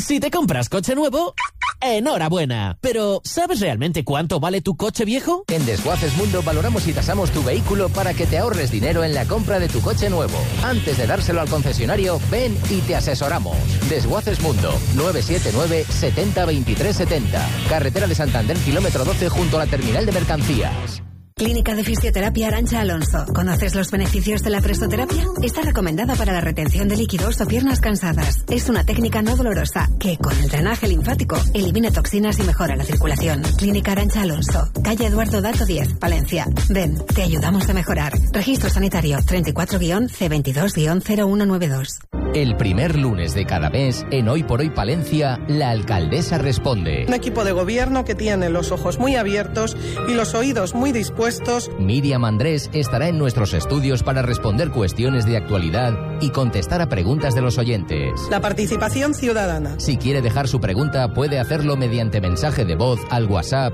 Si te compras coche nuevo, enhorabuena. Pero, ¿sabes realmente cuánto vale tu coche viejo? En Desguaces Mundo valoramos y tasamos tu vehículo para que te ahorres dinero en la compra de tu coche nuevo. Antes de dárselo al concesionario, ven y te asesoramos. Desguaces Mundo, 979 70 23 70. Carretera de Santander, kilómetro 12, junto a la terminal de mercancías. Clínica de Fisioterapia Arantxa Alonso. ¿Conoces los beneficios de la presoterapia? Está recomendada para la retención de líquidos o piernas cansadas. Es una técnica no dolorosa que, con el drenaje linfático, elimina toxinas y mejora la circulación. Clínica Arantxa Alonso. Calle Eduardo Dato 10, Palencia. Ven, te ayudamos a mejorar. Registro sanitario 34-C22-0192. El primer lunes de cada mes, en Hoy por Hoy Palencia, la alcaldesa responde. Un equipo de gobierno que tiene los ojos muy abiertos y los oídos muy dispuestos. Miriam Andrés estará en nuestros estudios para responder cuestiones de actualidad y contestar a preguntas de los oyentes. La participación ciudadana. Si quiere dejar su pregunta, puede hacerlo mediante mensaje de voz al WhatsApp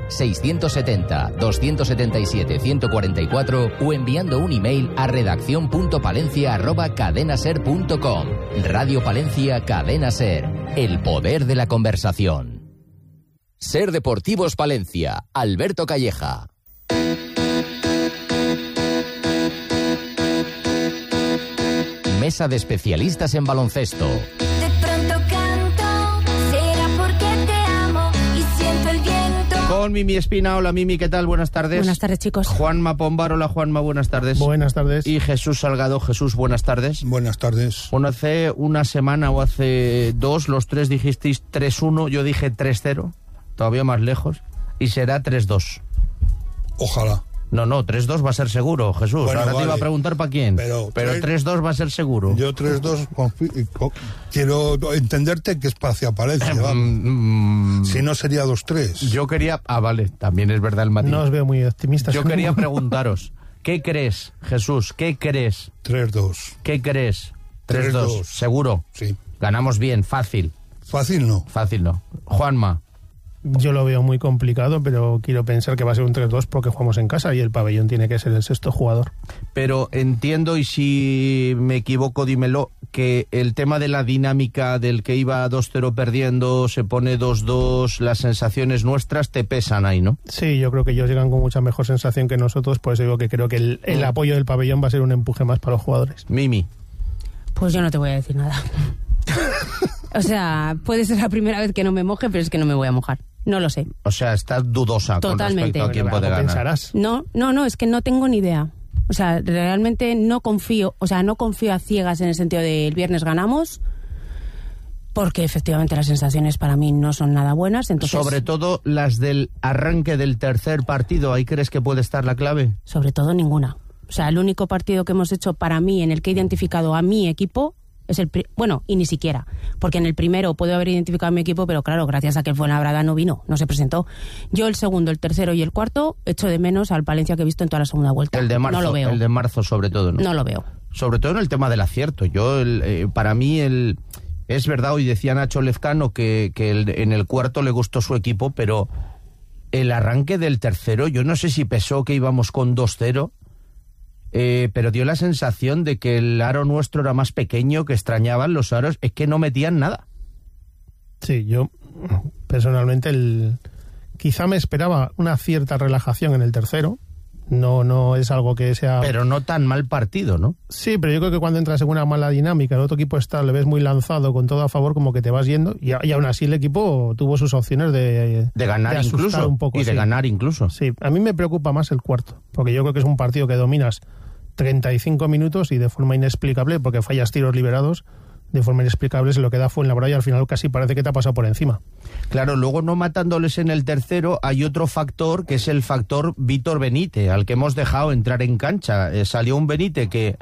670-277-144 o enviando un email a redaccion.palencia@cadenaser.com. Radio Palencia, Cadena Ser. El poder de la conversación. Ser Deportivos Palencia. Alberto Calleja. Mesa de especialistas en baloncesto. De pronto canto, será porque te amo y siento el viento. Con Mimi Espina. Hola Mimi, ¿qué tal? Buenas tardes. Buenas tardes, chicos. Juanma Pombar. Hola Juanma, buenas tardes. Buenas tardes. Y Jesús Salgado. Jesús, buenas tardes. Buenas tardes. Bueno, hace una semana o hace dos, los tres dijisteis 3-1, yo dije 3-0, todavía más lejos, y será 3-2. Ojalá. No, 3-2 va a ser seguro, Jesús. Bueno, ahora te iba a preguntar para quién. Pero 3-2 va a ser seguro. Yo 3-2 quiero entenderte que es hacia Palencia, vamos. Si no sería 2-3. Yo quería... vale, también es verdad el matiz. No os veo muy optimistas. Yo quería preguntaros, ¿qué crees, Jesús? ¿Qué crees? 3-2. ¿Qué crees? 3-2. ¿Seguro? Sí. Ganamos bien, fácil. Fácil no. Fácil no. Juanma. Yo lo veo muy complicado, pero quiero pensar que va a ser un 3-2 porque jugamos en casa y el pabellón tiene que ser el sexto jugador. Pero entiendo, y si me equivoco dímelo, que el tema de la dinámica del que iba 2-0 perdiendo, se pone 2-2, las sensaciones nuestras te pesan ahí, ¿no? Sí, yo creo que ellos llegan con mucha mejor sensación que nosotros, por eso digo que creo que el apoyo del pabellón va a ser un empuje más para los jugadores. Mimi. Pues yo no te voy a decir nada. O sea, puede ser la primera vez que no me moje, pero es que no me voy a mojar. No lo sé. O sea, estás dudosa. Totalmente. Con respecto a quién puede ganar. Pensarás. No, es que no tengo ni idea. O sea, realmente no confío a ciegas en el sentido de el viernes ganamos, porque efectivamente las sensaciones para mí no son nada buenas. Entonces, sobre todo las del arranque del tercer partido, ¿ahí crees que puede estar la clave? Sobre todo ninguna. O sea, el único partido que hemos hecho para mí en el que he identificado a mi equipo es y ni siquiera, porque en el primero puedo haber identificado a mi equipo, pero claro, gracias a que el Fuenlabrada no se presentó. Yo el segundo, el tercero y el cuarto echo de menos al Palencia que he visto en toda la segunda vuelta. El de marzo, no lo veo. El de marzo sobre todo, ¿no? No lo veo. Sobre todo en el tema del acierto. Para mí es verdad, hoy decía Nacho Lezcano que en el cuarto le gustó su equipo, pero el arranque del tercero, yo no sé si pesó que íbamos con 2-0, pero dio la sensación de que el aro nuestro era más pequeño, que extrañaban los aros, es que no metían nada. Sí, yo personalmente quizá me esperaba una cierta relajación en el tercero. No es algo que sea... Pero no tan mal partido, ¿no? Sí, pero yo creo que cuando entras en una mala dinámica, el otro equipo le ves muy lanzado, con todo a favor, como que te vas yendo, y aún así el equipo tuvo sus opciones de ganar incluso, un poco, y de ganar incluso. Sí, a mí me preocupa más el cuarto, porque yo creo que es un partido que dominas 35 minutos y de forma inexplicable, porque fallas tiros liberados, de forma inexplicable se lo queda Fuenlabrada y al final casi parece que te ha pasado por encima. Claro, luego no matándoles en el tercero hay otro factor, que es el factor Víctor Benítez, al que hemos dejado entrar en cancha. Salió un Benítez que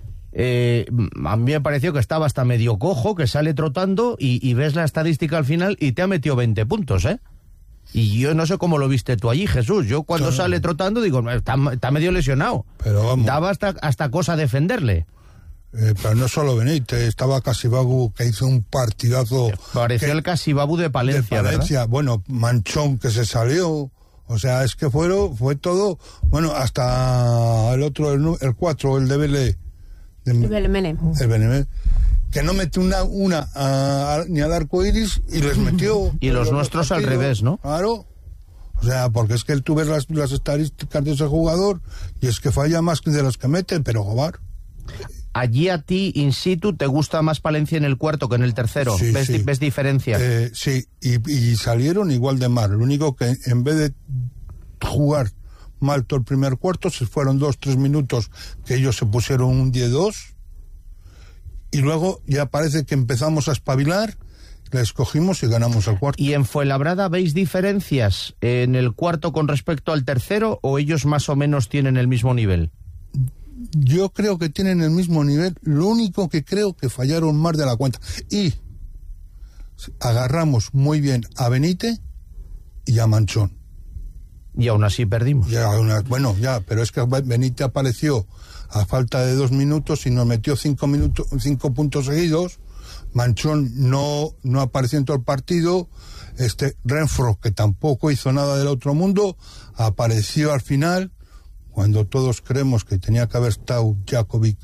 a mí me pareció que estaba hasta medio cojo, que sale trotando y ves la estadística al final y te ha metido 20 puntos, ¿eh? Y yo no sé cómo lo viste tú allí, Jesús. Yo cuando sale trotando digo, está medio lesionado. Pero vamos. Daba hasta cosa defenderle. Pero no solo Benítez, estaba Casibabu, que hizo un partidazo. Pareció el Casibabu de Palencia, ¿verdad? Bueno, Manchón, que se salió. O sea, es que fue todo. Bueno, hasta el otro, el 4, el de Belé. El Belemene. El Benemé. que no mete una ni al arco iris y les metió. Y los nuestros al revés, ¿no? Claro. O sea, porque es que tú ves las estadísticas de ese jugador y es que falla más que de las que mete, pero joder. Allí a ti, in situ, ¿te gusta más Palencia en el cuarto que en el tercero? Sí, ¿Ves diferencia? Sí, y salieron igual de mal. Lo único que en vez de jugar mal todo el primer cuarto, se fueron 2-3 minutos que ellos se pusieron un 10-2 y luego ya parece que empezamos a espabilar, la escogimos y ganamos el cuarto. ¿Y en Fuenlabrada veis diferencias en el cuarto con respecto al tercero o ellos más o menos tienen el mismo nivel? Yo creo que tienen el mismo nivel, lo único que creo que fallaron más de la cuenta. Y agarramos muy bien a Benítez y a Manchón. Y aún así perdimos. Pero es que Benítez apareció a falta de 2 minutos y nos metió 5 puntos seguidos. Manchón no apareció en todo el partido. Renfro, que tampoco hizo nada del otro mundo, apareció al final, cuando todos creemos que tenía que haber estado Jakovic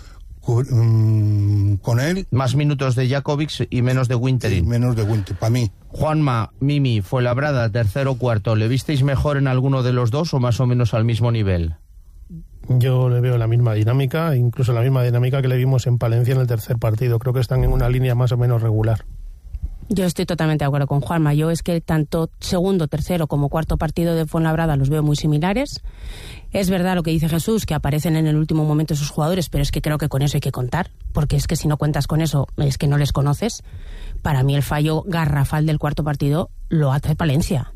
con él. Más minutos de Jakovic y menos de Winterin. Para mí. Juanma, Mimi, Fuenlabrada, tercero, cuarto. ¿Le visteis mejor en alguno de los dos o más o menos al mismo nivel? Yo le veo la misma dinámica, incluso la misma dinámica que le vimos en Palencia en el tercer partido. Creo que están en una línea más o menos regular. Yo estoy totalmente de acuerdo con Juanma. Yo es que tanto segundo, tercero como cuarto partido de Fuenlabrada los veo muy similares. Es verdad lo que dice Jesús, que aparecen en el último momento esos jugadores, pero es que creo que con eso hay que contar, porque es que si no cuentas con eso es que no les conoces. Para mí el fallo garrafal del cuarto partido lo hace Palencia.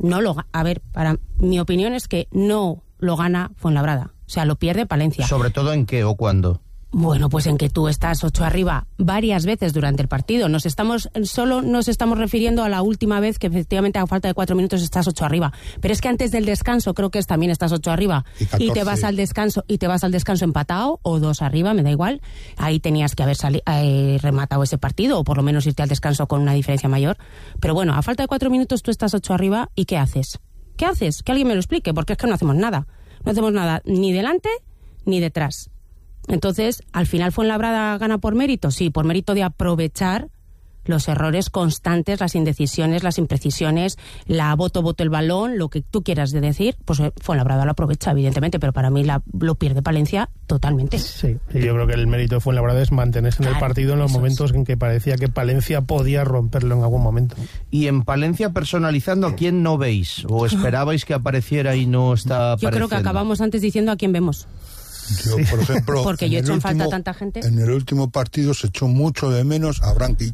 Mi opinión es que no lo gana Fuenlabrada. O sea, lo pierde Palencia. ¿Sobre todo en qué o cuándo? Bueno, pues en que tú estás 8 arriba varias veces durante el partido. Solo nos estamos refiriendo a la última vez que efectivamente a falta de 4 minutos estás 8 arriba. Pero es que antes del descanso creo que también estás 8 arriba. Y te vas al descanso empatado o 2 arriba, me da igual. Ahí tenías que haber rematado ese partido o por lo menos irte al descanso con una diferencia mayor. Pero bueno, a falta de 4 minutos tú estás 8 arriba y ¿qué haces? ¿Qué haces? Que alguien me lo explique, porque es que no hacemos nada. No hacemos nada ni delante ni detrás. Entonces, al final Fuenlabrada gana por mérito, sí, por mérito de aprovechar los errores constantes, las indecisiones, las imprecisiones, la boto el balón, lo que tú quieras de decir, pues Fuenlabrada lo aprovecha, evidentemente, pero para mí lo pierde Palencia totalmente. Sí, y yo creo que el mérito de Fuenlabrada es mantenerse en el partido en los momentos en que parecía que Palencia podía romperlo en algún momento. Y en Palencia, personalizando, ¿a quién no veis? ¿O esperabais que apareciera y no está apareciendo? Yo creo que acabamos antes diciendo a quién vemos. Yo, por ejemplo, porque yo he hecho en falta tanta gente. En el último partido se echó mucho de menos a Brankic,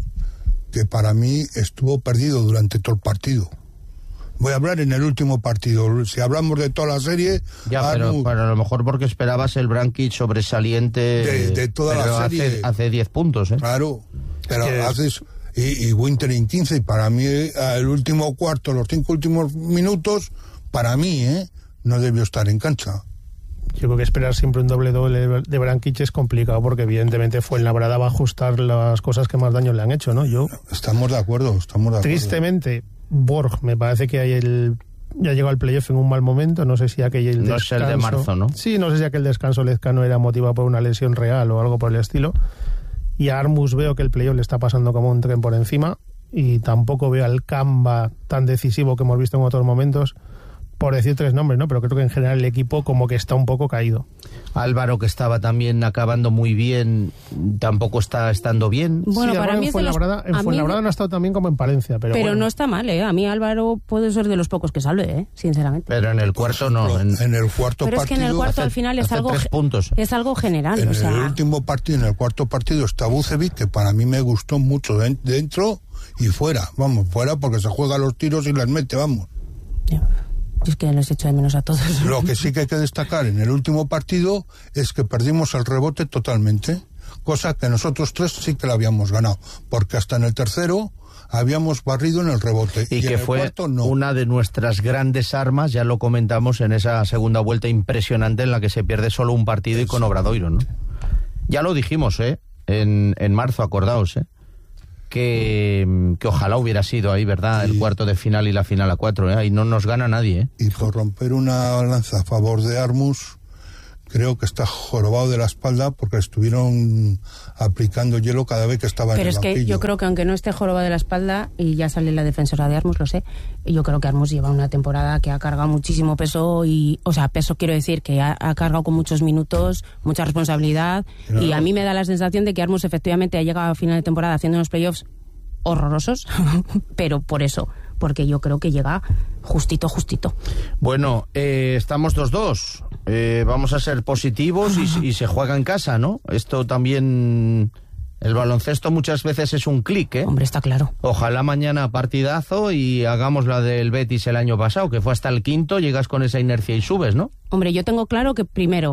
que para mí estuvo perdido durante todo el partido. Voy a hablar en el último partido. Si hablamos de toda la serie... Ya, pero a lo mejor porque esperabas el Brankic sobresaliente... De toda la serie. Hace 10 puntos, ¿eh? Claro, pero haces... Y Winterin 15, y para mí el último cuarto, los 5 últimos minutos, para mí, no debió estar en cancha. Yo creo que esperar siempre un doble de Brankic es complicado porque evidentemente Fuenlabrada va a ajustar las cosas que más daño le han hecho, ¿no? Estamos de acuerdo. Tristemente, Borg me parece que ya llegó al playoff en un mal momento, no sé si aquel descanso... No es el de marzo, ¿no? Sí, no sé si aquel descanso lezcano era motivado por una lesión real o algo por el estilo. Y a Armus veo que el playoff le está pasando como un tren por encima y tampoco veo al Camba tan decisivo que hemos visto en otros momentos. Por decir 3 nombres, ¿no? Pero creo que en general el equipo como que está un poco caído. Álvaro, que estaba también acabando muy bien, tampoco está estando bien. Bueno, sí, para mí en Fuenlabrada no ha estado tan bien como en Palencia. Pero bueno. No está mal, ¿eh? A mí Álvaro puede ser de los pocos que salve, ¿eh? Sinceramente. Pero en el cuarto no. En el cuarto partido... Pero es que en el cuarto al final es algo... 3 puntos. Es algo general, en el último partido, en el cuarto partido, está Bucevic, que para mí me gustó mucho dentro y fuera. Vamos, fuera porque se juega los tiros y las mete, vamos. Ya. Es que les echo de menos a todos. Lo que sí que hay que destacar en el último partido es que perdimos el rebote totalmente, cosa que nosotros 3 sí que la habíamos ganado, porque hasta en el tercero habíamos barrido en el rebote. Y que en fue el cuarto, no. Una de nuestras grandes armas, ya lo comentamos en esa segunda vuelta impresionante en la que se pierde solo un partido y con Obradoiro, ¿no? Ya lo dijimos, en marzo, acordaos, que ojalá hubiera sido ahí, ¿verdad? El cuarto de final y la final a 4, Ahí no nos gana nadie, Y por romper una lanza a favor de Armus, creo que está jorobado de la espalda porque estuvieron aplicando hielo cada vez que estaba en el banquillo. Pero es que yo creo que aunque no esté jorobado de la espalda, y ya sale la defensora de Armus, lo sé, yo creo que Armus lleva una temporada que ha cargado muchísimo peso, peso quiero decir que ha cargado con muchos minutos, mucha responsabilidad, y a mí me da la sensación de que Armus efectivamente ha llegado a final de temporada haciendo unos playoffs horrorosos, pero por eso, porque yo creo que llega justito. Bueno, estamos 2-2. Vamos a ser positivos y se juega en casa, ¿no? Esto también... El baloncesto muchas veces es un clic, ¿eh? Hombre, está claro. Ojalá mañana partidazo y hagamos la del Betis el año pasado, que fue hasta el quinto, llegas con esa inercia y subes, ¿no? Hombre, yo tengo claro que primero,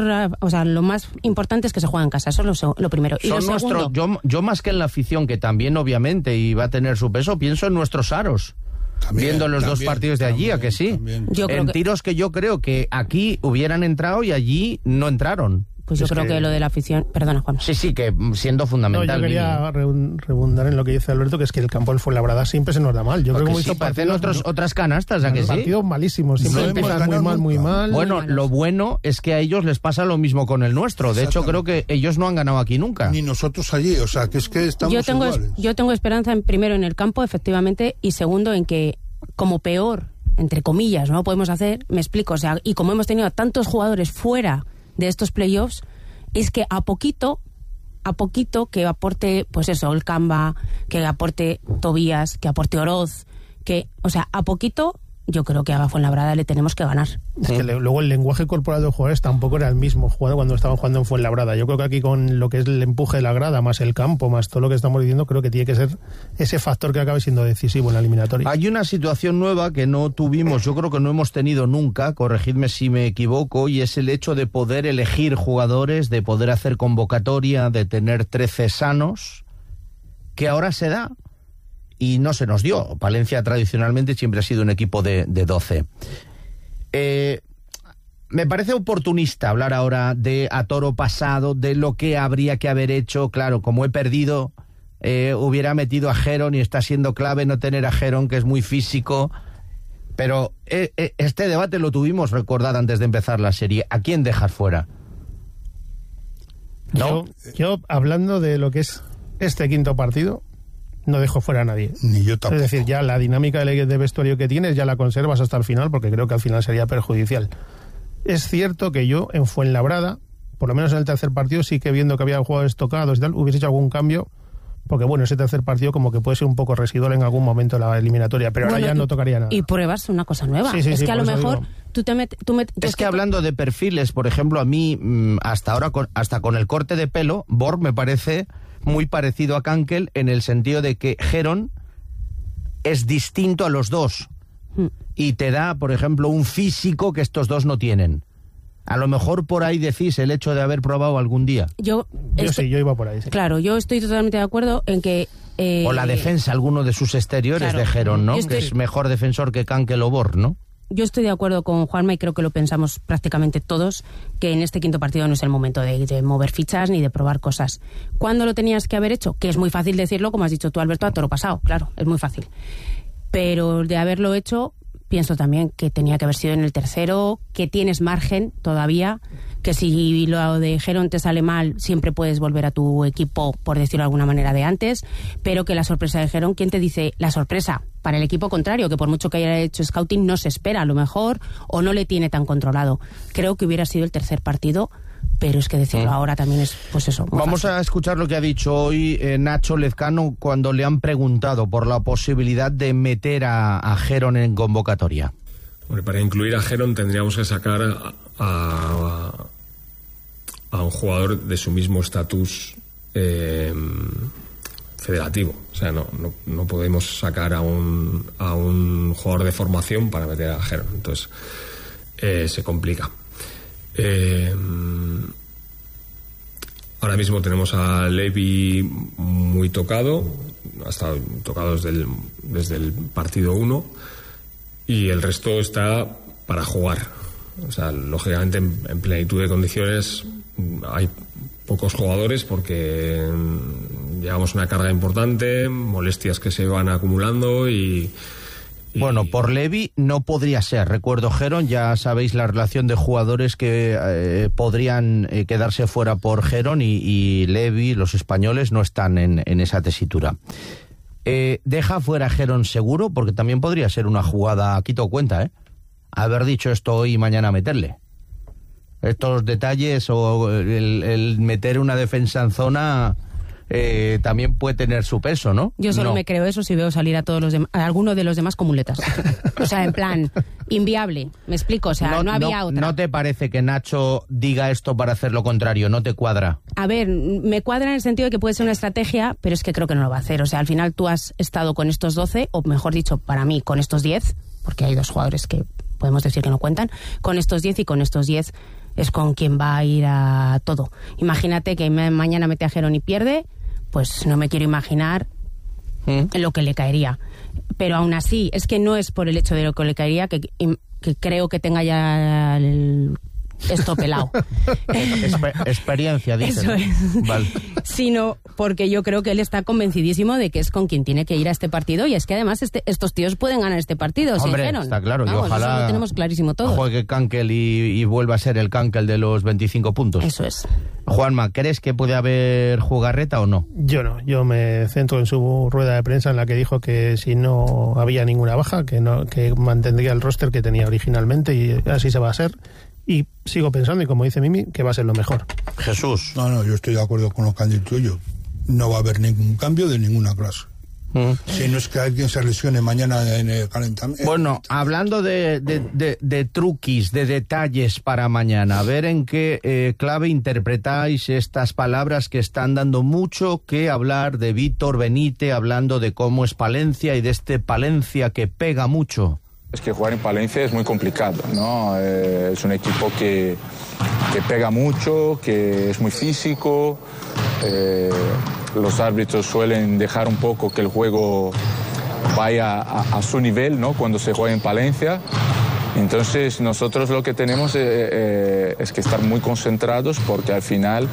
lo más importante es que se juega en casa, eso es lo primero. Y son nuestros, yo más que en la afición, que también obviamente y va a tener su peso, pienso en nuestros aros. Viendo los dos partidos de allí, ¿a que sí? En tiros que yo creo que aquí hubieran entrado y allí no entraron. Pues yo creo que lo de la afición... Perdona, Juan. Sí, que siendo fundamental. No, yo quería rebundar en lo que dice Alberto, que es que el campo del Fuenlabrada siempre se nos da mal. Yo creo que hemos parecen otras canastas, ¿a que sí? Partidos malísimos, siempre empiezan muy mal. Bueno, lo bueno es que a ellos les pasa lo mismo con el nuestro. De hecho, creo que ellos no han ganado aquí nunca. Ni nosotros allí, o sea, que es que estamos iguales. Yo tengo esperanza, primero, en el campo, efectivamente, y segundo, en que, como peor, entre comillas, no lo podemos hacer, me explico, o sea, y como hemos tenido a tantos jugadores fuera de estos playoffs, es que a poquito que aporte, pues eso, el Camba, que aporte Tobías, que aporte Oroz, a poquito yo creo que a Fuenlabrada le tenemos que ganar. Es que luego el lenguaje corporal de los jugadores tampoco era el mismo cuando estaban jugando en Fuenlabrada. Yo creo que aquí con lo que es el empuje de la grada, más el campo, más todo lo que estamos diciendo, creo que tiene que ser ese factor que acabe siendo decisivo en la eliminatoria. Hay una situación nueva que no tuvimos, yo creo que no hemos tenido nunca, corregidme si me equivoco, y es el hecho de poder elegir jugadores, de poder hacer convocatoria, de tener 13 sanos, que ahora se da. Y no se nos dio. Palencia tradicionalmente siempre ha sido un equipo de 12. Me parece oportunista hablar ahora de a toro pasado, de lo que habría que haber hecho. Claro, como he perdido, hubiera metido a Jeron y está siendo clave no tener a Jeron, que es muy físico. Pero este debate lo tuvimos, recordad, antes de empezar la serie. ¿A quién dejas fuera? ¿No? Yo, hablando de lo que es este quinto partido, no dejo fuera a nadie. Ni yo tampoco. Es decir, ya la dinámica de vestuario que tienes ya la conservas hasta el final, porque creo que al final sería perjudicial. Es cierto que yo en Fuenlabrada, por lo menos en el tercer partido, sí que viendo que había jugadores tocados y tal, hubiese hecho algún cambio, porque bueno, ese tercer partido como que puede ser un poco residual en algún momento de la eliminatoria, pero ahora ya no tocaría nada. Y pruebas una cosa nueva. Sí, es que a lo mejor digo. Es que hablando de perfiles, por ejemplo, a mí hasta ahora, hasta con el corte de pelo, Borg me parece muy parecido a Kankel en el sentido de que Jeron es distinto a los dos y te da, por ejemplo, un físico que estos dos no tienen. A lo mejor por ahí decís el hecho de haber probado algún día. Yo iba por ahí. Sí. Claro, yo estoy totalmente de acuerdo en que... o la defensa, alguno de sus exteriores, claro, de Jeron, ¿no? Que es mejor defensor que Kankel o Borg, ¿no? Yo estoy de acuerdo con Juanma y creo que lo pensamos prácticamente todos, que en este quinto partido no es el momento de mover fichas ni de probar cosas. ¿Cuándo lo tenías que haber hecho? Que es muy fácil decirlo, como has dicho tú, Alberto, a toro pasado, claro, es muy fácil. Pero de haberlo hecho, pienso también que tenía que haber sido en el tercero, que tienes margen todavía, que si lo de Jeron te sale mal, siempre puedes volver a tu equipo, por decirlo de alguna manera, de antes, pero que la sorpresa de Jeron, ¿quién te dice la sorpresa? Para el equipo contrario, que por mucho que haya hecho scouting, no se espera a lo mejor, o no le tiene tan controlado. Creo que hubiera sido el tercer partido, pero es que decirlo ahora también es, pues eso. Vamos a escuchar lo que ha dicho hoy Nacho Lezcano cuando le han preguntado por la posibilidad de meter a Jeron en convocatoria. Bueno, para incluir a Jeron tendríamos que sacar a un jugador de su mismo estatus federativo. O sea, no podemos sacar a un jugador de formación para meter a Jeron. Entonces, se complica. Ahora mismo tenemos a Levi muy tocado, ha estado tocado desde el partido 1 y el resto está para jugar. O sea, lógicamente en plenitud de condiciones hay pocos jugadores porque llevamos una carga importante, molestias que se van acumulando y Bueno, por Levy no podría ser. Recuerdo, Gerón, ya sabéis la relación de jugadores que podrían quedarse fuera por Gerón y Levy, los españoles, no están en esa tesitura. ¿Deja fuera a Gerón seguro? Porque también podría ser una jugada, quito cuenta, haber dicho esto hoy y mañana meterle. Estos detalles o el meter una defensa en zona... también puede tener su peso, ¿no? Yo solo me creo eso si veo salir a alguno de los demás con muletas. O sea, en plan, inviable. ¿Me explico? O sea, no había otra. ¿No te parece que Nacho diga esto para hacer lo contrario? ¿No te cuadra? A ver, me cuadra en el sentido de que puede ser una estrategia, pero es que creo que no lo va a hacer. O sea, al final tú has estado con estos 12, o mejor dicho, para mí, con estos 10, porque hay 2 jugadores que podemos decir que no cuentan, con estos 10 y con estos 10 es con quien va a ir a todo. Imagínate que mañana mete a Gerón y pierde... pues no me quiero imaginar lo que le caería. Pero aún así, es que no es por el hecho de lo que le caería que creo que tenga ya esto pelado. Experiencia, dice. Eso es. Vale. Sino porque yo creo que él está convencidísimo de que es con quien tiene que ir a este partido, y es que además estos tíos pueden ganar este partido. Hombre, está claro. Vamos, y ojalá eso lo tenemos clarísimo todo. Juegue Cankel y vuelva a ser el Cankel de los 25 puntos. Eso es. Juanma, ¿crees que puede haber jugarreta o no? Yo no, yo me centro en su rueda de prensa en la que dijo que si no había ninguna baja, que mantendría el roster que tenía originalmente, y así se va a hacer. Y sigo pensando, y como dice Mimi, que va a ser lo mejor. Jesús. No, yo estoy de acuerdo con lo que han dicho ellos. No va a haber ningún cambio de ninguna clase. Si no es que alguien se lesione mañana en el calentamiento. Bueno, hablando de truquis, de detalles para mañana, a ver en qué clave interpretáis estas palabras que están dando mucho que hablar de Víctor Benítez, hablando de cómo es Palencia y de este Palencia que pega mucho. Es que jugar en Palencia es muy complicado, ¿no? Es un equipo que pega mucho, que es muy físico. Los árbitros suelen dejar un poco que el juego vaya a su nivel, ¿no? Cuando se juega en Palencia. Entonces nosotros lo que tenemos es que estar muy concentrados, porque al final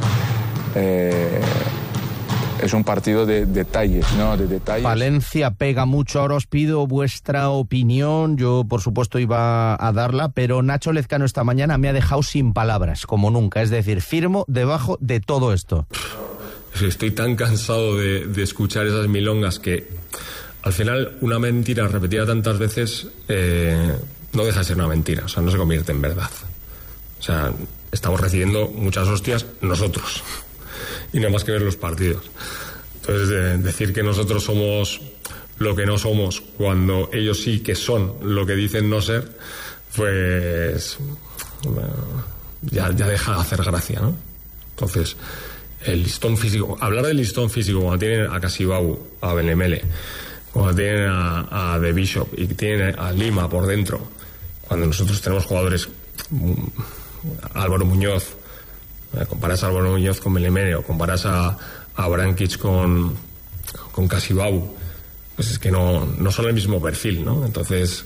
es un partido de detalles, ¿no? De detalles. Palencia pega mucho. Ahora os pido vuestra opinión. Yo, por supuesto, iba a darla, pero Nacho Lezcano esta mañana me ha dejado sin palabras, como nunca. Es decir, firmo debajo de todo esto. Estoy tan cansado de escuchar esas milongas que, al final, una mentira repetida tantas veces no deja de ser una mentira. O sea, no se convierte en verdad. O sea, estamos recibiendo muchas hostias nosotros. Y no más que ver los partidos. Entonces, decir que nosotros somos lo que no somos cuando ellos sí que son lo que dicen no ser, pues ya deja de hacer gracia, ¿no? Entonces, el listón físico, hablar del listón físico cuando tienen a Casibau, a Benemele, cuando tienen a The Bishop y tienen a Lima por dentro, cuando nosotros tenemos jugadores, Álvaro Muñoz, comparas a Álvaro Muñoz con Benemele, o comparas a Brankic con Casibau, pues es que no son el mismo perfil, ¿no? Entonces,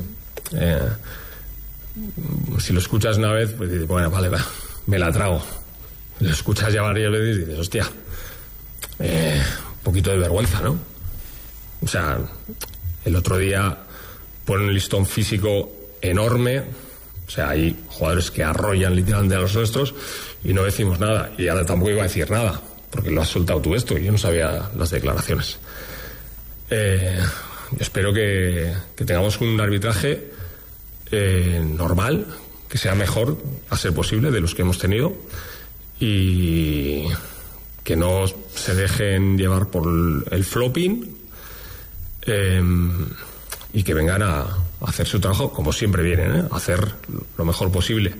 si lo escuchas una vez, pues dices, bueno, vale, me la trago. Lo escuchas ya varias veces y dices, hostia, un poquito de vergüenza, ¿no? O sea, el otro día ponen un listón físico enorme. O sea, hay jugadores que arrollan literalmente a los nuestros y no decimos nada. Y ahora tampoco iba a decir nada, porque lo has soltado tú esto y yo no sabía las declaraciones. Yo espero que tengamos un arbitraje normal, que sea mejor, a ser posible, de los que hemos tenido, y que no se dejen llevar por el flopping, y que vengan a hacer su trabajo como siempre vienen, a hacer lo mejor posible.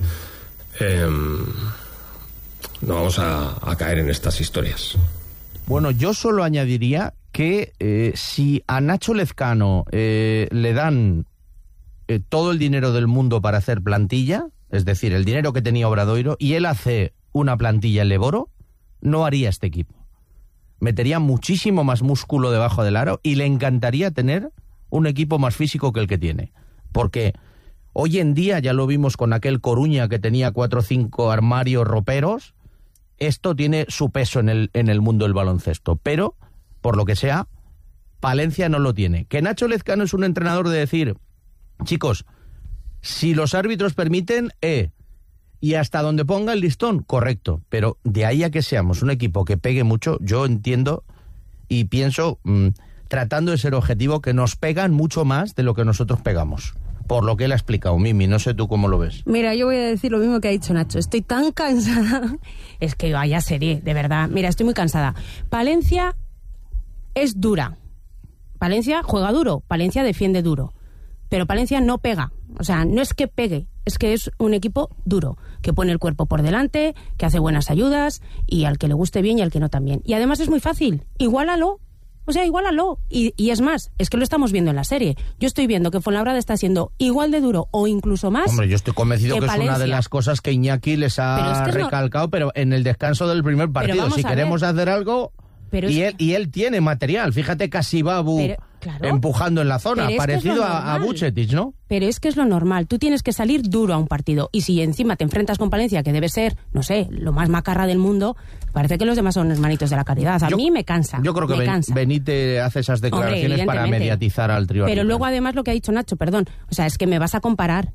No vamos a caer en estas historias. Bueno, yo solo añadiría que si a Nacho Lezcano le dan todo el dinero del mundo para hacer plantilla, es decir, el dinero que tenía Obradoiro, y él hace una plantilla en Leboro, no haría este equipo. Metería muchísimo más músculo debajo del aro y le encantaría tener un equipo más físico que el que tiene. Porque hoy en día, ya lo vimos con aquel Coruña que tenía 4 o 5 armarios roperos, esto tiene su peso en el mundo del baloncesto. Pero, por lo que sea, Palencia no lo tiene. Que Nacho Lezcano es un entrenador de decir, chicos, si los árbitros permiten, y hasta donde ponga el listón, correcto, pero de ahí a que seamos un equipo que pegue mucho, yo entiendo y pienso, tratando de ser objetivo, que nos pegan mucho más de lo que nosotros pegamos. Por lo que él ha explicado, Mimi, no sé tú cómo lo ves. Mira, yo voy a decir lo mismo que ha dicho Nacho. Estoy tan cansada. Es que vaya serie, de verdad. Mira, estoy muy cansada. Palencia es dura. Palencia juega duro. Palencia defiende duro. Pero Palencia no pega. O sea, no es que pegue. Es que es un equipo duro. Que pone el cuerpo por delante, que hace buenas ayudas, y al que le guste bien y al que no también. Y además es muy fácil. Igualalo. O sea, igualalo. Y es más, es que lo estamos viendo en la serie. Yo estoy viendo que Fuenlabrada está siendo igual de duro o incluso más. Hombre, yo estoy convencido que es una de las cosas que Iñaki les ha recalcado, pero en el descanso del primer partido. Si queremos hacer algo... Y él tiene material. Fíjate Casibabu empujando en la zona, parecido a Vucetich, ¿no? Pero es que es lo normal. Tú tienes que salir duro a un partido. Y si encima te enfrentas con Palencia, que debe ser, no sé, lo más macarra del mundo, parece que los demás son hermanitos de la caridad. A mí me cansa. Yo creo que Benítez hace esas declaraciones para mediatizar al trío. Pero luego además lo que ha dicho Nacho, perdón, o sea, es que me vas a comparar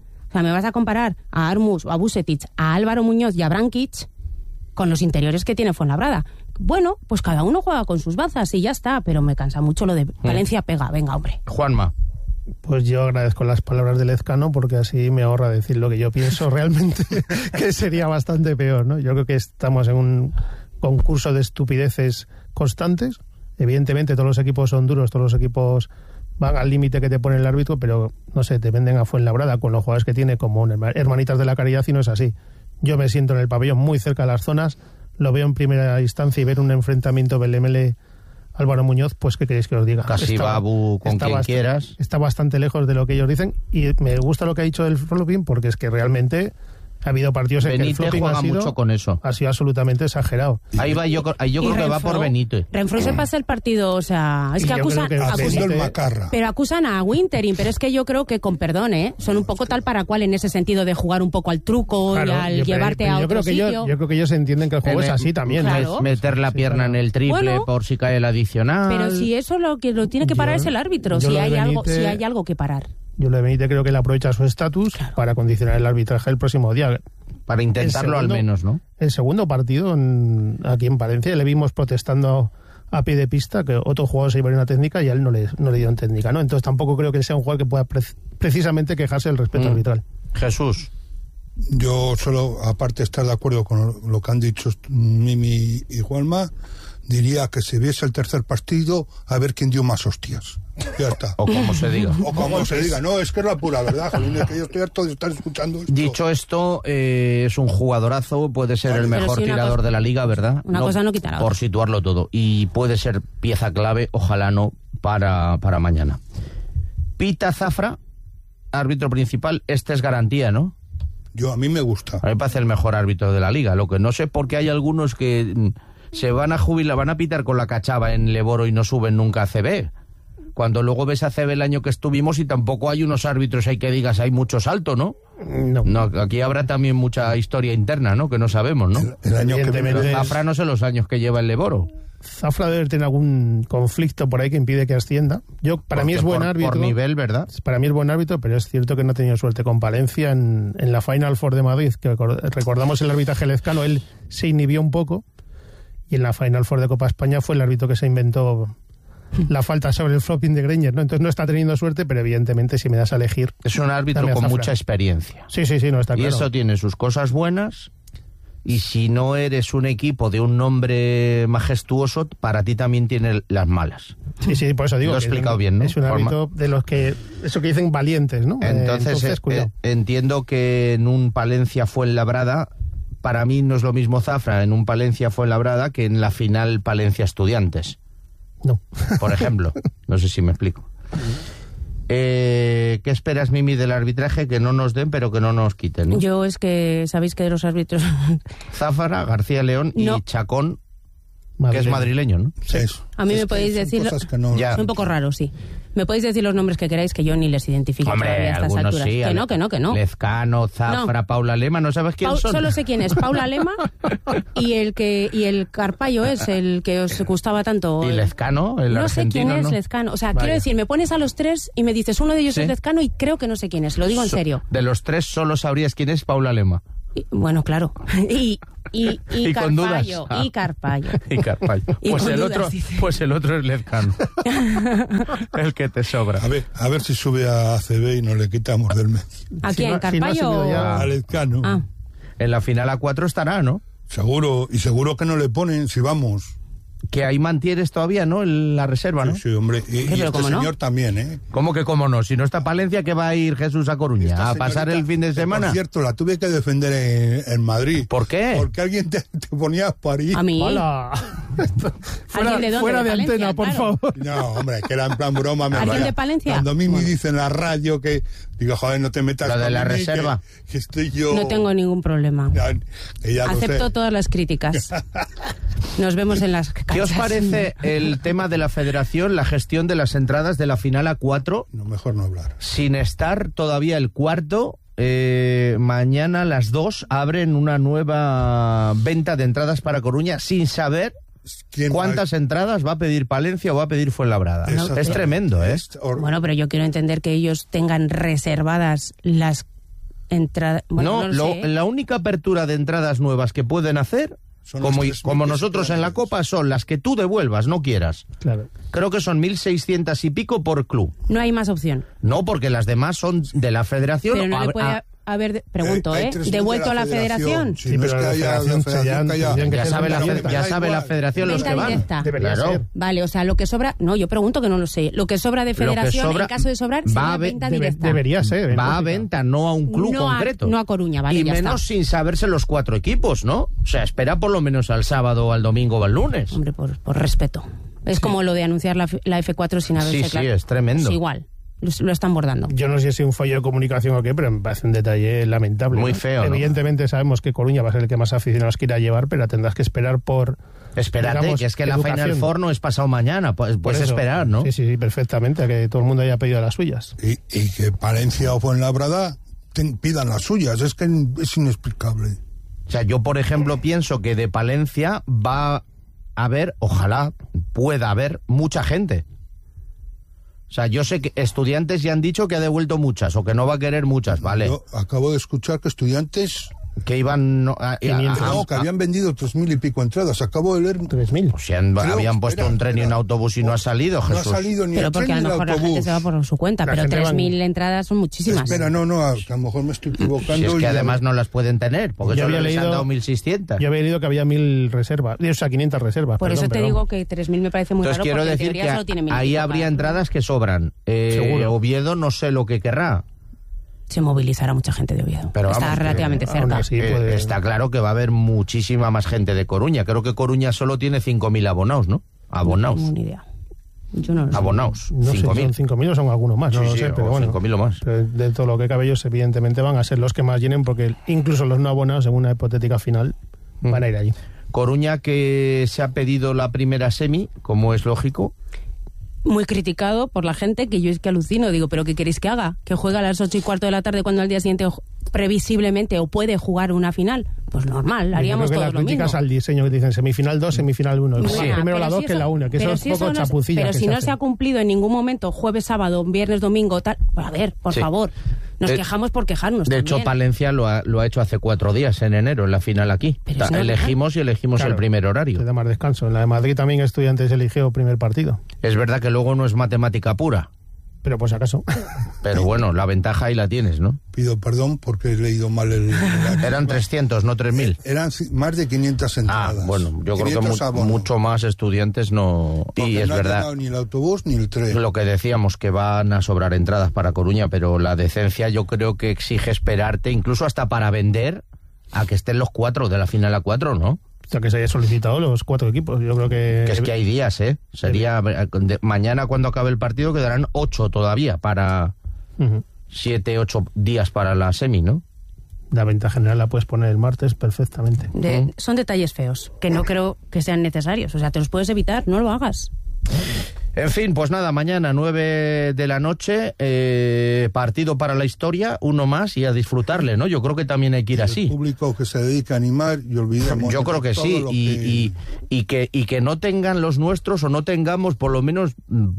a Armus, a Vucetich, a Álvaro Muñoz y a Brankic con los interiores que tiene Fuenlabrada. Bueno, pues cada uno juega con sus bazas y ya está, pero me cansa mucho lo de Valencia pega, venga, hombre. Juanma. Pues yo agradezco las palabras de Lezcano porque así me ahorra decir lo que yo pienso realmente, que sería bastante peor, ¿no? Yo creo que estamos en un concurso de estupideces constantes. Evidentemente todos los equipos son duros, todos los equipos van al límite que te pone el árbitro, pero, no sé, te venden a Fuenlabrada con los jugadores que tiene como hermanitas de la caridad y no es así. Yo me siento en el pabellón muy cerca de las zonas, lo veo en primera instancia y ver un enfrentamiento Belemele Álvaro Muñoz, pues ¿qué queréis que os diga? Casi Babu con quien quieras. Está bastante lejos de lo que ellos dicen y me gusta lo que ha dicho del flopping porque es que realmente ha habido partidos en que el flopping juega mucho con eso. Ha sido absolutamente exagerado. Ahí va, yo creo que va por Benítez. Renfro se pasa el partido, o sea, es que acusan pero acusan a Wintering, pero es que yo creo que con perdón, son un poco tal para cual en ese sentido de jugar un poco al truco y al llevarte a otro sitio. Yo creo que ellos entienden que el juego es así también. Claro. Meter la pierna en el triple por si cae el adicional. Pero si eso lo tiene que parar es el árbitro, si hay algo que parar. Yo lo de Benítez creo que él aprovecha su estatus para condicionar el arbitraje el próximo día. Para intentarlo al menos, ¿no? El segundo partido aquí en Palencia le vimos protestando a pie de pista que otro jugador se iba a una técnica y a él no le dieron técnica, ¿no? Entonces tampoco creo que sea un jugador que pueda precisamente quejarse del respeto arbitral. Jesús. Yo solo, aparte de estar de acuerdo con lo que han dicho Mimi y Juanma, diría que se viese el tercer partido a ver quién dio más hostias. Ya está. O como se diga. O como se diga. No, es que es la pura verdad, Javier, que yo estoy harto de estar escuchando esto. Dicho esto, es un jugadorazo, puede ser el mejor tirador de la liga, ¿verdad? Una cosa no quita la otra. Por situarlo todo. Y puede ser pieza clave, ojalá no, para mañana. Pita Zafra, árbitro principal, este es garantía, ¿no? A mí me gusta. A mí me parece el mejor árbitro de la liga. Lo que no sé por qué hay algunos que se van a jubilar, van a pitar con la cachava en Leboro y no suben nunca a CB. Cuando luego ves a CB el año que estuvimos y tampoco hay unos árbitros ahí que digas hay mucho salto, ¿no? No, aquí habrá también mucha historia interna, ¿no? Que no sabemos, ¿no? El año que viene. Zafra no sé los años que lleva el Leboro. Zafra debe tener algún conflicto por ahí que impide que ascienda. Para mí es buen árbitro. Por nivel, ¿verdad? Para mí es buen árbitro, pero es cierto que no ha tenido suerte con Palencia en la Final Four de Madrid, que recordamos el arbitraje lezcano, él se inhibió un poco, y en la Final Four de Copa España fue el árbitro que se inventó la falta sobre el flopping de Greñer, ¿no? Entonces no está teniendo suerte, pero evidentemente si me das a elegir... Es un árbitro con mucha experiencia. Sí, no está claro. Y eso tiene sus cosas buenas... Y si no eres un equipo de un nombre majestuoso, para ti también tiene las malas. Sí, por eso digo. Lo he explicado bien, ¿no? Es un árbitro de los que, eso que dicen valientes, ¿no? Entonces cuidado. Entiendo que en un Palencia Fuenlabrada, para mí no es lo mismo Zafra en un Palencia Fuenlabrada que en la final Palencia Estudiantes. No. Por ejemplo. No sé si me explico. ¿Qué esperas, Mimi, del arbitraje? Que no nos den, pero que no nos quiten, ¿no? Yo es que, ¿sabéis que de los árbitros? Zafara, García León y Chacón, que es madrileño, ¿no? Sí. A mí me podéis decir... No... Es un poco raro, sí. Me podéis decir los nombres que queráis, que yo ni les identifico todavía a estas algunos alturas. sí. Que no. Lezcano, Zafra, No. Paula Lema, ¿no sabes quién son? Solo sé quién es Paula Lema y el Carpallo es el que os gustaba tanto. ¿Y Lezcano, el no sé argentino? quién es ¿no? Lezcano. O sea, Vaya. quiero decir, me pones a los tres y me dices uno de ellos Sí. es Lezcano y creo que no sé quién es. Lo digo en serio. De los tres solo sabrías quién es Paula Lema. Bueno, claro. Y con dudas. Carpallo. Ah. Y Carpallo. Y Carpallo. Y Pues con el dudas, otro, dice. pues el otro es Lezcano. El que te sobra. A ver si sube a ACB y nos le quitamos del medio. ¿A Si quién? no ha ¿Carpallo? subido ya- A Lezcano. Ah. En la final A4 estará, ¿no? Seguro que no le ponen si vamos. Que ahí mantienes todavía, ¿no? La reserva, ¿no? Sí, hombre. Y pero este cómo no. señor también, ¿eh? ¿Cómo que cómo no? Si no está Palencia, ¿qué va a ir Jesús a Coruña? Esta ¿A pasar señorita, el fin de que, semana? Por cierto, la tuve que defender en Madrid. ¿Por qué? Porque alguien te ponía a parir. A mí. ¡Hala! ¿Alguien de dónde? fuera de Palencia, antena, por claro. favor. No, hombre, que era en plan broma. ¿Alguien de Palencia? Cuando a mí me Bueno. dicen en la radio que... Digo, joder, no te metas Lo de con la mí, reserva. Que estoy yo... No tengo ningún problema. Ya lo Acepto sé. todas las críticas. Nos vemos en las canchas. ¿Qué os parece el tema de la federación, la gestión de las entradas de la final A4, No, mejor no hablar. sin estar todavía el cuarto? Mañana a las 2 abren una nueva venta de entradas para Coruña sin saber ¿Quién cuántas entradas va a pedir Palencia o va a pedir Fuenlabrada. Exactamente. Es tremendo, ¿eh? Bueno, pero yo quiero entender que ellos tengan reservadas las entradas. Bueno, no lo sé. La única apertura de entradas nuevas que pueden hacer, Son como, las 3.000 como que nosotros se en la pueden. Copa, son las que tú devuelvas, no quieras. Claro. Creo que son 1.600 y pico por club. No hay más opción. No, porque las demás son de la federación. Pero no a- le puede a- haber, pregunto, Hay 3.000 ¿devuelto de a la federación? Si no es pero que la haya federación la federación que haya- tendrían que ya ser sabe, la, venta fe- ya directa. sabe la igual. federación los Venta que van. directa. Debería Claro. ser. Vale, o sea, lo que sobra... No, yo pregunto que no lo sé. Lo que sobra de Lo que federación, sobra en caso de sobrar, va sería a ve- venta Debe- directa. debería ser. en Va a lógica. venta, no a un club No a- concreto. no a Coruña, vale, Y ya menos está. sin saberse los 4 equipos, ¿no? O sea, espera por lo menos al sábado o al domingo o al lunes. Hombre, por respeto. Es como lo de anunciar la F4 sin haberse Sí, sí, es tremendo. Pues igual, lo están bordando. Yo no sé si es un fallo de comunicación o qué, pero me parece un detalle lamentable. Muy ¿no? feo, ¿no? Evidentemente sabemos que Coruña va a ser el que más aficionados quiera llevar, pero tendrás que esperar por... Espérate, digamos, que es que la Final educación. Four no es pasado mañana. Pues Por puedes eso. esperar, ¿no? Sí, sí, perfectamente, a que todo el mundo haya pedido las suyas. Y que Palencia o Fuenlabrada pidan las suyas. Es que es inexplicable. O sea, yo, por ejemplo, pienso que de Palencia va a haber, ojalá pueda haber, mucha gente. O sea, yo sé que estudiantes ya han dicho que ha devuelto muchas o que no va a querer muchas, ¿vale? Yo acabo de escuchar que estudiantes... Que iban... No, que habían vendido 3.000 y pico entradas. Acabo de leer... 3.000. Si han- Creo- habían puesto espera, un tren y un espera. autobús y no ha salido, No Jesús. ha salido ni Pero el porque tren a ni lo el mejor la gente autobús. se va por su cuenta, La pero gente 3.000 entradas son muchísimas. Espera, no, que a lo mejor me estoy equivocando. Si es y que ya- además no las pueden tener, porque Yo solo había les han leído- dado 1.600. Yo había leído que había 1.000 reservas, o sea, 500 reservas. Por perdón, eso te pero digo vamos. que 3.000 me parece muy Entonces raro, quiero porque en decir teoría solo tiene que 1.000 ahí y poco habría cada uno. entradas que sobran. Seguro. Oviedo no sé lo que querrá. Se movilizará mucha gente de Oviedo. Pero Está vamos, relativamente aún cerca. así, puede- Está claro que va a haber muchísima más gente de Coruña. Creo que Coruña solo tiene 5.000 abonados, ¿no? Abonados. No tengo ni idea. Yo no lo sé. Abonados. No sé si son 5.000. 5.000 o son algunos más, no Sí, lo sí, sé, pero o bueno. 5.000 o más. Pero de todo lo que cabe, ellos evidentemente van a ser los que más llenen, porque incluso los no abonados, en una hipotética final, van a ir allí. Coruña, que se ha pedido la primera semi, como es lógico. Muy criticado por la gente, que yo es que alucino. Digo, ¿pero qué queréis que haga? ¿Que juegue a las 8:15 de la tarde cuando al día siguiente previsiblemente o puede jugar una final? Pues normal, haríamos Yo creo que todos lo las mismo. críticas al diseño que dicen semifinal 2, semifinal 1. Bueno, Primero pero la 2 si que eso- la 1, que eso pero es si poco no se- chapucilla. Pero que si no hace. se ha cumplido en ningún momento, jueves, sábado, viernes, domingo, tal... Pues a ver, por Sí. favor, nos quejamos por quejarnos De también. hecho, Palencia lo ha hecho hace 4 días, en enero, en la final aquí. Pero es normal. Elegimos Claro, el primer horario. Te da más descanso. En la de Madrid también Estudiantes eligió primer partido. Es verdad que luego no es matemática pura, Pero pues acaso. pero bueno, la ventaja ahí la tienes, ¿no? Pido perdón porque he leído mal el... Eran 300, no 3.000. Eran más de 500 Ah, entradas. bueno, yo creo que 500 abonos. mucho más estudiantes no... Porque Y es no ha verdad, llegado ni el autobús ni el tren. lo que decíamos, que van a sobrar entradas para Coruña, pero la decencia yo creo que exige esperarte, incluso hasta para vender, a que estén los 4 de la final a 4, ¿no? O sea, que se haya solicitado los 4 equipos. Yo creo que... Que es que hay días, ¿eh? Sería... mañana, cuando acabe el partido, quedarán 8 todavía para... Ujú. 7, 8 días para la semi, ¿no? La venta general la puedes poner el martes perfectamente. Son detalles feos, que no creo que sean necesarios. O sea, te los puedes evitar, no lo hagas. En fin, pues nada, mañana 9 de la noche, partido para la historia, uno más y a disfrutarle, ¿no? Yo creo que también hay que ir así. El público que se dedica a animar y olvidemos. Yo creo que sí, y que no tengan los nuestros o no tengamos por lo menos...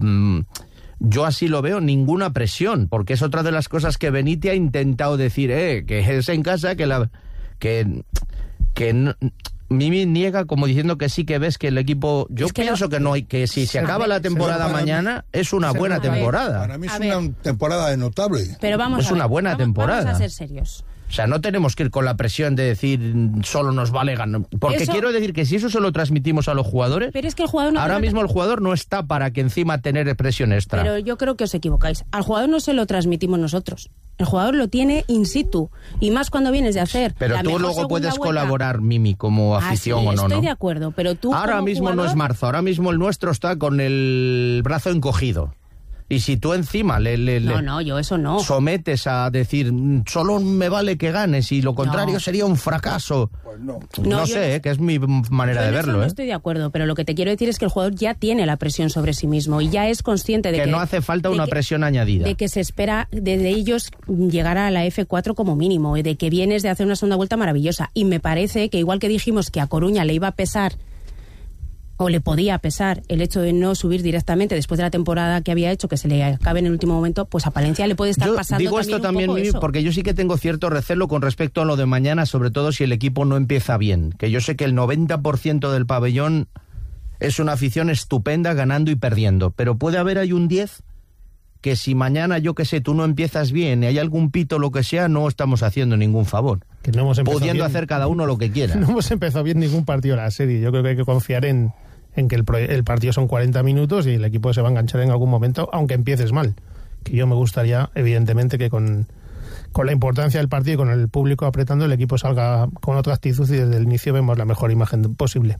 yo así lo veo, ninguna presión, porque es otra de las cosas que Benítez ha intentado decir, que es en casa, que no, Mimi niega como diciendo que sí, que ves que el equipo... Yo pienso que no hay, que si se acaba la temporada mañana, es una buena temporada. Para mí es una temporada notable. Pero vamos una buena temporada. Vamos a ser serios. O sea, no tenemos que ir con la presión de decir solo nos vale ganar. Porque quiero decir que si eso se lo transmitimos a los jugadores... Pero es que el jugador no... Ahora mismo el jugador no está para que encima tener presión extra. Pero yo creo que os equivocáis. Al jugador no se lo transmitimos nosotros. El jugador lo tiene in situ. Y más cuando vienes de hacer pero la tú mejor luego puedes vuelta. colaborar, Mimi, como afición o no, estoy ¿no? de acuerdo, pero tú ahora como mismo jugador... no es marzo, ahora mismo el nuestro está con el brazo encogido. Y si tú encima No, yo eso no. sometes a decir solo me vale que ganes y lo contrario sería un fracaso. Pues no sé, que es mi manera de verlo. No estoy de acuerdo, pero lo que te quiero decir es que el jugador ya tiene la presión sobre sí mismo y ya es consciente de que no hace falta una presión añadida. De que se espera de ellos llegar a la F4 como mínimo, y de que vienes de hacer una segunda vuelta maravillosa. Y me parece que igual que dijimos que a Coruña le iba a pesar o le podía pesar el hecho de no subir directamente después de la temporada que había hecho, que se le acabe en el último momento, pues a Palencia le puede estar pasando digo también esto también, un poco Mimi, eso. porque yo sí que tengo cierto recelo con respecto a lo de mañana, sobre todo si el equipo no empieza bien. Que yo sé que el 90% del pabellón es una afición estupenda, ganando y perdiendo. Pero puede haber ahí un 10 que si mañana, yo que sé, tú no empiezas bien y hay algún pito o lo que sea, no estamos haciendo ningún favor. Que no hemos empezado pudiendo bien. Hacer cada uno lo que quiera. No hemos empezado bien ningún partido de la serie. Yo creo que hay que confiar en que el partido son 40 minutos y el equipo se va a enganchar en algún momento, aunque empieces mal. Que yo me gustaría, evidentemente, que con la importancia del partido y con el público apretando, el equipo salga con otra actitud y desde el inicio vemos la mejor imagen posible.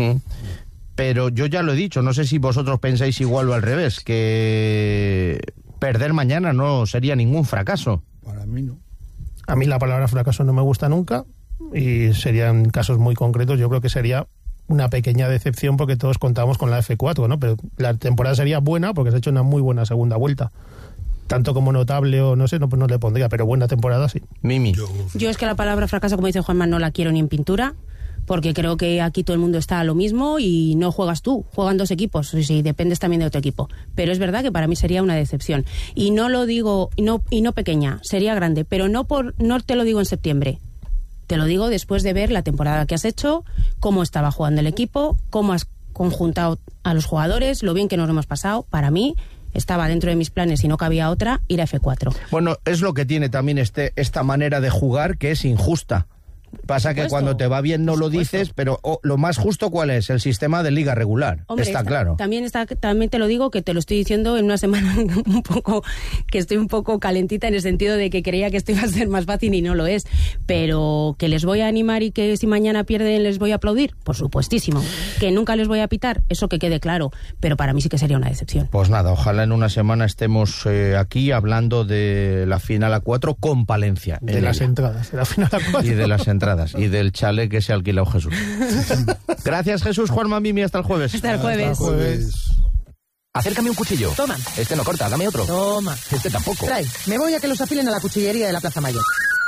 Pero yo ya lo he dicho, no sé si vosotros pensáis igual o al revés, que perder mañana no sería ningún fracaso. Para mí no. A mí la palabra fracaso no me gusta nunca y serían casos muy concretos. Yo creo que sería una pequeña decepción porque todos contamos con la F4, ¿no? Pero la temporada sería buena porque se ha hecho una muy buena segunda vuelta. Tanto como notable o no sé, no le pondría, pero buena temporada sí. Mimi. Yo es que la palabra fracaso, como dice Juanma, no la quiero ni en pintura, porque creo que aquí todo el mundo está a lo mismo y no juegas tú, juegan dos equipos, y dependes también de otro equipo. Pero es verdad que para mí sería una decepción. Y no lo digo, y no pequeña, sería grande, pero no te lo digo en septiembre. Te lo digo después de ver la temporada que has hecho, cómo estaba jugando el equipo, cómo has conjuntado a los jugadores, lo bien que nos hemos pasado. Para mí estaba dentro de mis planes y no cabía otra, ir a F4. Bueno, es lo que tiene también esta manera de jugar, que es injusta. Pasa que cuando te va bien no lo dices, pero lo más justo, ¿cuál es? El sistema de liga regular. Hombre, está claro. También te lo digo, que te lo estoy diciendo en una semana que estoy un poco calentita, en el sentido de que creía que esto iba a ser más fácil y no lo es. Pero que les voy a animar y que si mañana pierden les voy a aplaudir, por supuestísimo. Que nunca les voy a pitar, eso que quede claro. Pero para mí sí que sería una decepción. Pues nada, ojalá en una semana estemos aquí hablando de la final A4 con Palencia. De las entradas, de la final A4. Y de las entradas. Y del chalet que se ha alquilado Jesús. Gracias, Jesús. Juanma, Mimi, hasta el jueves. Hasta el jueves. Acércame un cuchillo. Toma. Este no corta, dame otro. Toma. Este tampoco. Trae. Me voy a que los afilen a la cuchillería de la Plaza Mayor.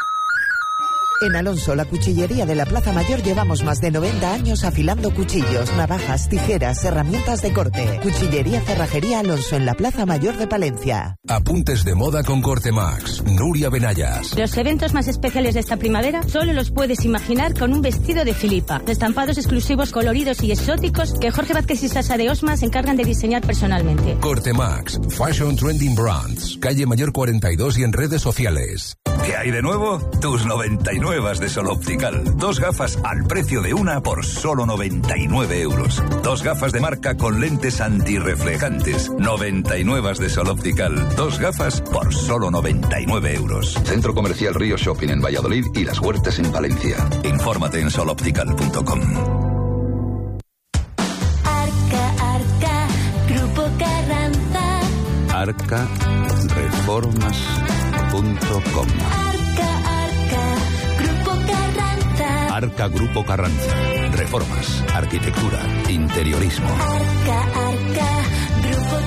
En Alonso, la cuchillería de la Plaza Mayor, llevamos más de 90 años afilando cuchillos, navajas, tijeras, herramientas de corte. Cuchillería Cerrajería Alonso en la Plaza Mayor de Palencia. Apuntes de moda con Cortemax. Nuria Benayas. Los eventos más especiales de esta primavera solo los puedes imaginar con un vestido de Filipa. Estampados exclusivos, coloridos y exóticos que Jorge Vázquez y Sasa de Osma se encargan de diseñar personalmente. Cortemax. Fashion Trending Brands. Calle Mayor 42 y en redes sociales. ¿Qué hay de nuevo? Tus 99 de Sol Optical. 2 gafas al precio de una por solo 99 euros. 2 gafas de marca con lentes antirreflejantes. 99 de Sol Optical. 2 gafas por solo 99 euros. Centro Comercial Río Shopping en Valladolid y Las Huertas en Palencia. Infórmate en soloptical.com. Arca, Grupo Carranza. Arcareformas.com. Arca Grupo Carranza. Reformas, arquitectura, interiorismo. Arca, Grupo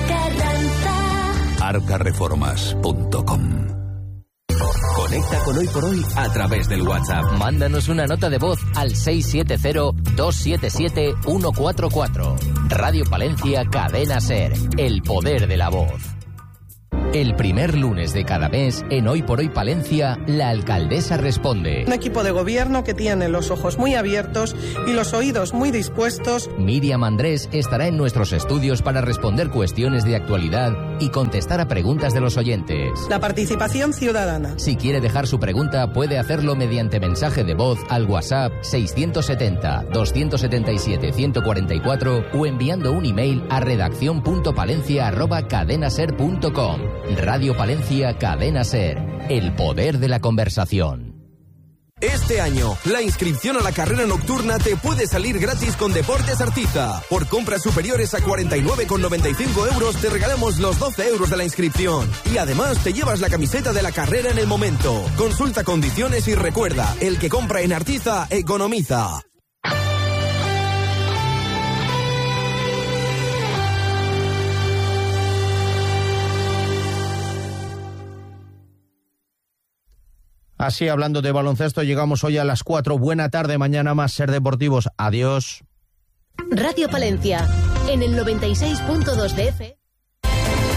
arcareformas.com. Conecta con Hoy por Hoy a través del WhatsApp. Mándanos una nota de voz al 670-277-144. Radio Palencia, Cadena SER. El poder de la voz. El primer lunes de cada mes, en Hoy por Hoy Palencia, la alcaldesa responde. Un equipo de gobierno que tiene los ojos muy abiertos y los oídos muy dispuestos. Miriam Andrés estará en nuestros estudios para responder cuestiones de actualidad y contestar a preguntas de los oyentes. La participación ciudadana. Si quiere dejar su pregunta, puede hacerlo mediante mensaje de voz al WhatsApp 670-277-144 o enviando un email a redaccion.palencia@cadenaser.com. Radio Palencia, Cadena SER. El poder de la conversación. Este año, la inscripción a la carrera nocturna te puede salir gratis con Deportes Artiza. Por compras superiores a 49,95 euros te regalamos los 12 euros de la inscripción. Y además te llevas la camiseta de la carrera en el momento. Consulta condiciones y recuerda, el que compra en Artiza, economiza. Así, hablando de baloncesto, llegamos hoy a las 4. Buena tarde, mañana más Ser Deportivos. Adiós. Radio Palencia, en el 96.2 de FM.